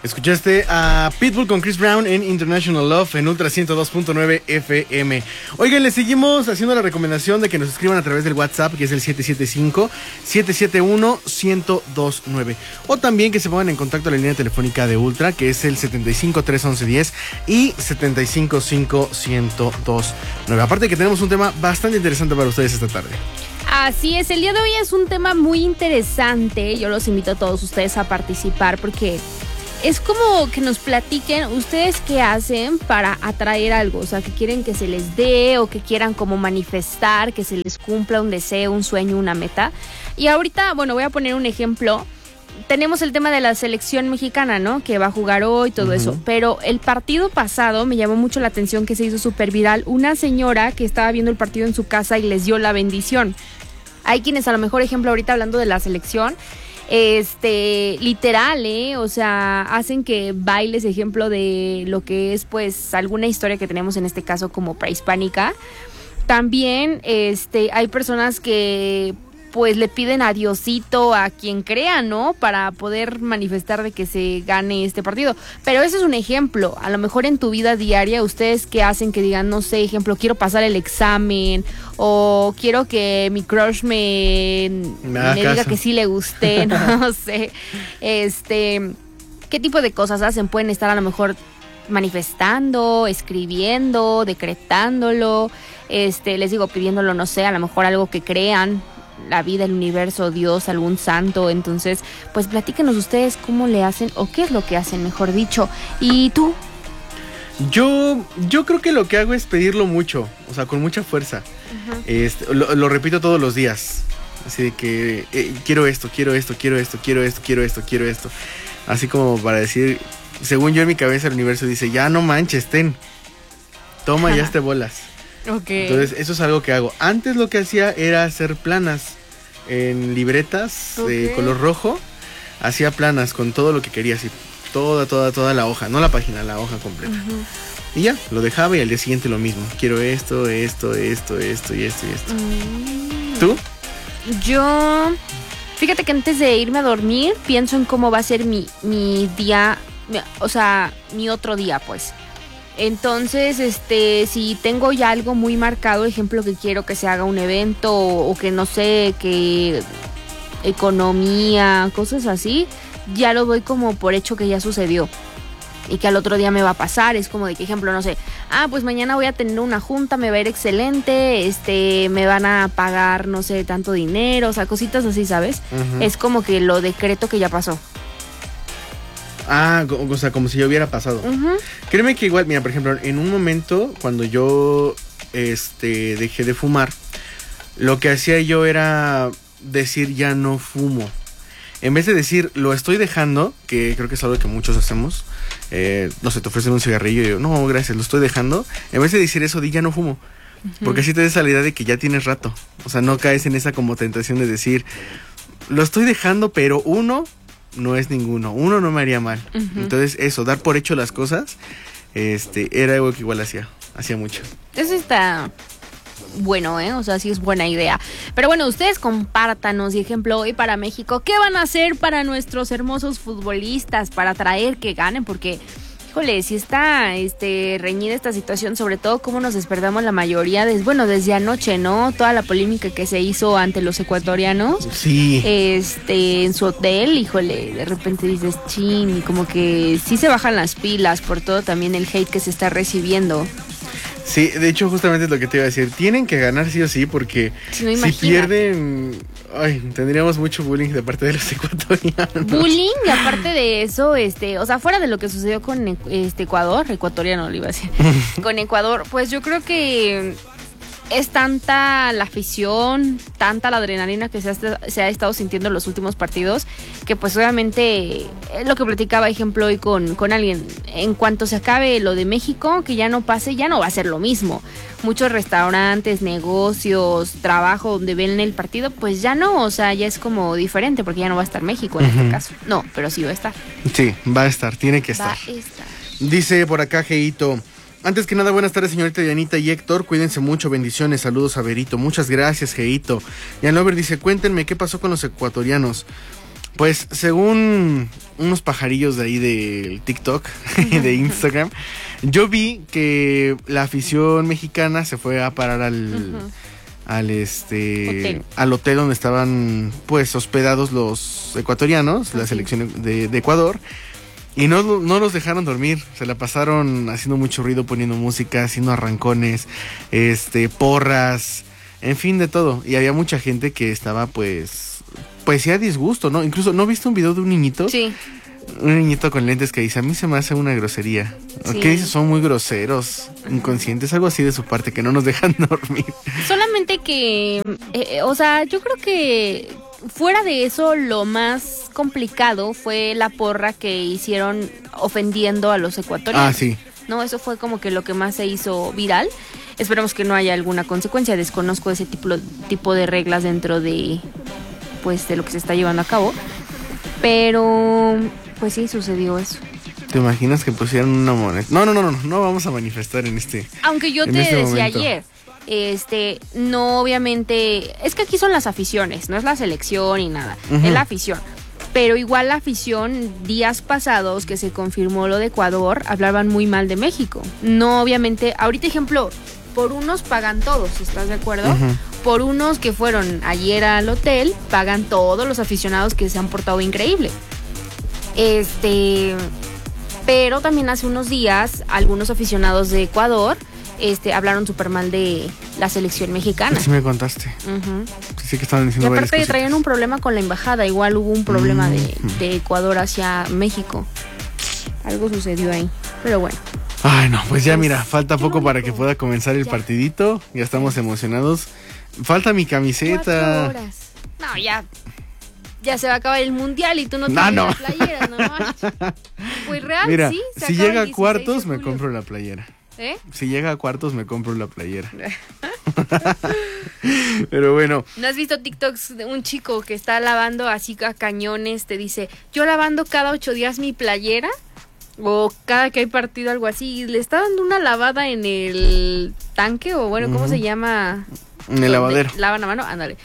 Escuchaste a Pitbull con Chris Brown en International Love en Ultra 102.9 FM. Oigan, les seguimos haciendo la recomendación de que nos escriban a través del WhatsApp, que es el 775-771-1029. O también que se pongan en contacto a la línea telefónica de Ultra, que es el 75-311-10 y 75-5-1029. Aparte que tenemos un tema bastante interesante para ustedes esta tarde. Así es, el día de hoy es un tema muy interesante. Yo los invito a todos ustedes a participar porque es como que nos platiquen ustedes qué hacen para atraer algo, o sea, que quieren que se les dé o que quieran como manifestar, que se les cumpla un deseo, un sueño, una meta. Y ahorita, bueno, voy a poner un ejemplo. Tenemos el tema de la selección mexicana, ¿no? Que va a jugar hoy, todo eso. Pero el partido pasado me llamó mucho la atención que se hizo súper viral. Una señora que estaba viendo el partido en su casa y les dio la bendición. Hay quienes a lo mejor, ejemplo, ahorita hablando de la selección, literal, o sea, hacen que bailes, ejemplo de lo que es pues alguna historia que tenemos en este caso como prehispánica. También hay personas que pues le piden a Diosito, a quien crea, ¿no? Para poder manifestar de que se gane este partido. Pero ese es un ejemplo. A lo mejor en tu vida diaria, ustedes qué hacen que digan, no sé, ejemplo, quiero pasar el examen o quiero que mi crush me diga que sí le gusté, no sé. ¿Qué tipo de cosas hacen? Pueden estar a lo mejor manifestando, escribiendo, decretándolo, les digo, pidiéndolo, no sé, a lo mejor algo que crean, la vida, el universo, Dios, algún santo. Entonces, pues platíquenos ustedes cómo le hacen o qué es lo que hacen, mejor dicho. ¿Y tú? Yo creo que lo que hago es pedirlo mucho, o sea, con mucha fuerza. Lo repito todos los días. Así de que quiero esto. Así como para decir, según yo en mi cabeza el universo dice, ya no manches, toma, ya te bolas. Okay. Entonces eso es algo que hago. Antes lo que hacía era hacer planas en libretas de color rojo. Hacía planas con todo lo que quería, así toda la hoja, no la página, la hoja completa. Y ya, lo dejaba y al día siguiente lo mismo. Quiero esto y esto. ¿Tú? Yo, fíjate que antes de irme a dormir pienso en cómo va a ser mi día, o sea, mi otro día, pues. Entonces, si tengo ya algo muy marcado, ejemplo, que quiero que se haga un evento o que no sé, que economía, cosas así, ya lo doy como por hecho que ya sucedió y que al otro día me va a pasar. Es como de que, ejemplo, no sé, pues mañana voy a tener una junta, me va a ir excelente, me van a pagar, no sé, tanto dinero, o sea, cositas así, ¿sabes? Es como que lo decreto que ya pasó. O sea, como si yo hubiera pasado. Créeme que igual, mira, por ejemplo, en un momento cuando yo dejé de fumar, lo que hacía yo era decir ya no fumo. En vez de decir lo estoy dejando, que creo que es algo que muchos hacemos, no sé, te ofrecen un cigarrillo y yo, no, gracias, lo estoy dejando. En vez de decir eso, di ya no fumo. Porque así te des la idea de que ya tienes rato. O sea, no caes en esa como tentación de decir, lo estoy dejando, pero no es ninguno. Uno no me haría mal. Entonces, eso, dar por hecho las cosas, era algo que igual hacía mucho. Eso está bueno, o sea, sí es buena idea. Pero bueno, ustedes compártanos, y ejemplo, hoy para México, ¿qué van a hacer para nuestros hermosos futbolistas para traer que ganen? Porque, híjole, si está reñida esta situación, sobre todo cómo nos despertamos la mayoría, desde anoche, ¿no? Toda la polémica que se hizo ante los ecuatorianos. Sí. En su hotel, híjole, de repente dices, chin, y como que sí se bajan las pilas por todo también el hate que se está recibiendo. Sí, de hecho justamente es lo que te iba a decir. Tienen que ganar sí o sí, porque si pierden, tendríamos mucho bullying de parte de los ecuatorianos. Bullying, y aparte de eso, o sea, fuera de lo que sucedió con ecuatoriano, le iba a decir, con Ecuador, pues yo creo que es tanta la afición, tanta la adrenalina que se ha estado sintiendo en los últimos partidos, que pues obviamente lo que platicaba, ejemplo, hoy con alguien, en cuanto se acabe lo de México, que ya no pase, ya no va a ser lo mismo. Muchos restaurantes, negocios, trabajo donde ven el partido, pues ya no, o sea, ya es como diferente, porque ya no va a estar México en este caso. No, pero sí va a estar. Sí, va a estar, tiene que estar. Dice por acá Geito, antes que nada, buenas tardes, señorita Dianita y Héctor. Cuídense mucho, bendiciones, saludos a Berito. Muchas gracias, Geito. Jan Lover dice, cuéntenme qué pasó con los ecuatorianos. Pues según unos pajarillos de ahí del TikTok, de Instagram, yo vi que la afición mexicana se fue a parar al hotel donde estaban pues hospedados los ecuatorianos, la selección de Ecuador. Y no los dejaron dormir, se la pasaron haciendo mucho ruido, poniendo música, haciendo arrancones, porras, en fin, de todo. Y había mucha gente que estaba pues ya a disgusto, ¿no? Incluso, ¿no viste un video de un niñito? Sí. Un niñito con lentes que dice, a mí se me hace una grosería. Sí. ¿Qué dice? Son muy groseros, inconscientes, algo así de su parte, que no nos dejan dormir. Solamente que, o sea, yo creo que fuera de eso, lo más complicado fue la porra que hicieron ofendiendo a los ecuatorianos. Ah, sí. No, eso fue como que lo que más se hizo viral. Esperemos que no haya alguna consecuencia. Desconozco ese tipo de reglas dentro de, pues, de lo que se está llevando a cabo. Pero, pues sí, sucedió eso. ¿Te imaginas que pusieran una moneda? No vamos a manifestar en este. Aunque yo te decía ayer. No, obviamente, es que aquí son las aficiones, no es la selección ni nada, es la afición. Pero igual la afición, días pasados que se confirmó lo de Ecuador, hablaban muy mal de México. No, obviamente, ahorita ejemplo, por unos pagan todos, ¿estás de acuerdo? Por unos que fueron ayer al hotel, pagan todos los aficionados que se han portado increíble. Pero también hace unos días, algunos aficionados de Ecuador hablaron súper mal de la selección mexicana. Sí me contaste. Sí que estaban diciendo. Y aparte traían un problema con la embajada. Igual hubo un problema de Ecuador hacia México. Algo sucedió ahí. Pero bueno. Ay, no, pues ya mira, falta poco para que pueda comenzar el partidito. Ya estamos emocionados. Falta mi camiseta. 4 horas. No, ya se va a acabar el mundial y tú no tienes la playera, no. Pues real, mira, sí. Si llega a cuartos, me compro la playera. Si llega a cuartos, me compro la playera. Pero bueno. ¿No has visto TikToks de un chico que está lavando así a cañones? Te dice, yo lavando cada 8 días mi playera. O cada que hay partido, algo así. Y le está dando una lavada en el tanque. O bueno, ¿cómo se llama? En el lavadero. Lavan a mano, ándale.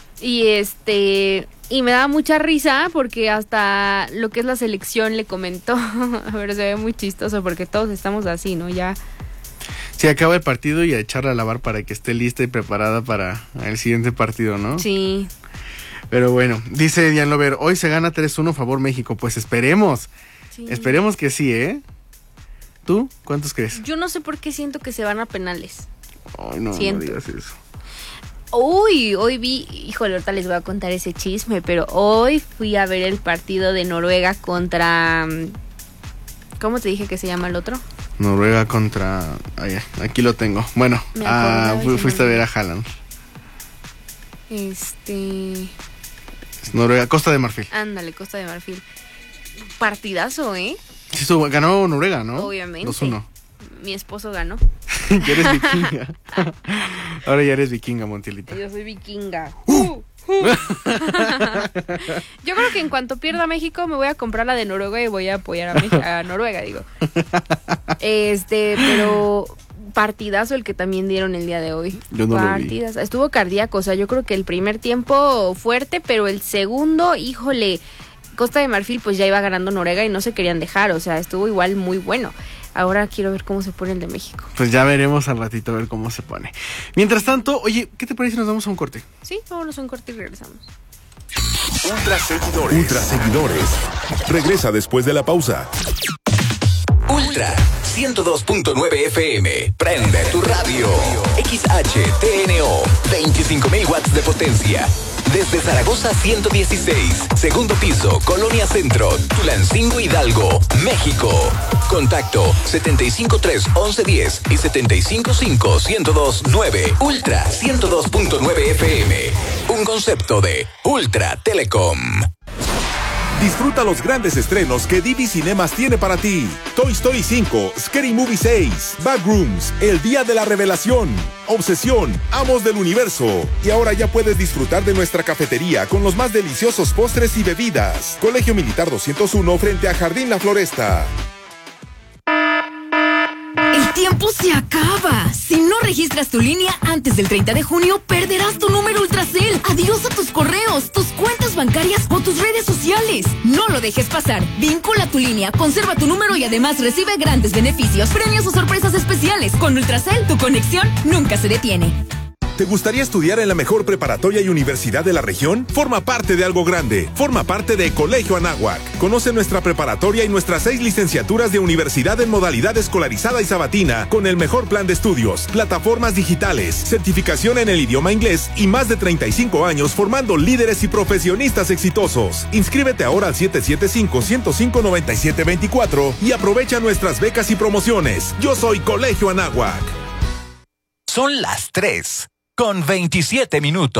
Y me da mucha risa porque hasta lo que es la selección le comentó. Pero se ve muy chistoso porque todos estamos así, ¿no? Ya. Sí, acaba el partido y a echarla a lavar para que esté lista y preparada para el siguiente partido, ¿no? Sí. Pero bueno, dice Diane Lover, hoy se gana 3-1 favor México. Pues esperemos. Sí. Esperemos que sí, ¿eh? ¿Tú? ¿Cuántos crees? Yo no sé por qué siento que se van a penales. Ay, no digas eso. Hoy vi, híjole, ahorita les voy a contar ese chisme, pero hoy fui a ver el partido de Noruega contra... ¿Cómo te dije que se llama el otro? Noruega contra... aquí lo tengo. Bueno, fuiste a ver a Haaland. Noruega, Costa de Marfil. Ándale, Costa de Marfil. Partidazo, ¿eh? Sí, ganó Noruega, ¿no? Obviamente. 2-1. Mi esposo ganó. Ya eres vikinga. Ahora ya eres vikinga, Montielita. Yo soy vikinga. Yo creo que en cuanto pierda México me voy a comprar la de Noruega y voy a apoyar a Noruega, digo. Pero partidazo el que también dieron el día de hoy. Yo no lo vi. Estuvo cardíaco, o sea, yo creo que el primer tiempo fuerte, pero el segundo, híjole, Costa de Marfil pues ya iba ganando Noruega y no se querían dejar, o sea, estuvo igual muy bueno. Ahora quiero ver cómo se pone el de México. Pues ya veremos al ratito a ver cómo se pone. Mientras tanto, oye, ¿qué te parece si nos vamos a un corte? Sí, vámonos a un corte y regresamos. Ultra seguidores. Regresa después de la pausa. Ultra 102.9 FM. Prende tu radio. XHTNO. 25.000 watts de potencia. Desde Zaragoza 116, segundo piso, Colonia Centro, Tulancingo, Hidalgo, México. Contacto 753-1110 y 755-1029. Ultra 102.9 FM. Un concepto de Ultra Telecom. Disfruta los grandes estrenos que Divi Cinemas tiene para ti. Toy Story 5, Scary Movie 6, Backrooms, El Día de la Revelación, Obsesión, Amos del Universo. Y ahora ya puedes disfrutar de nuestra cafetería con los más deliciosos postres y bebidas. Colegio Militar 201 frente a Jardín La Floresta. El tiempo se acaba. Si no registras tu línea antes del 30 de junio, perderás tu número Ultracel. Adiós a tus correos, tus cuentas bancarias o tus redes sociales. No lo dejes pasar. Vincula tu línea, conserva tu número y además recibe grandes beneficios, premios o sorpresas especiales. Con Ultracel, tu conexión nunca se detiene. ¿Te gustaría estudiar en la mejor preparatoria y universidad de la región? Forma parte de algo grande. Forma parte de Colegio Anáhuac. Conoce nuestra preparatoria y nuestras 6 licenciaturas de universidad en modalidad escolarizada y sabatina, con el mejor plan de estudios, plataformas digitales, certificación en el idioma inglés y más de 35 años formando líderes y profesionistas exitosos. Inscríbete ahora al 775-105-9724 y aprovecha nuestras becas y promociones. Yo soy Colegio Anáhuac. Son las 3:27 minutos.